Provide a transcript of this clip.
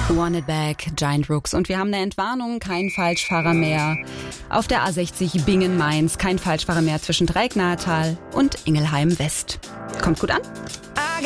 Want It Back, Giant Rooks. Und wir haben eine Entwarnung, kein Falschfahrer mehr. Auf der A60 Bingen-Mainz, kein Falschfahrer mehr zwischen Dreiecknahetal und Ingelheim West. Kommt gut an?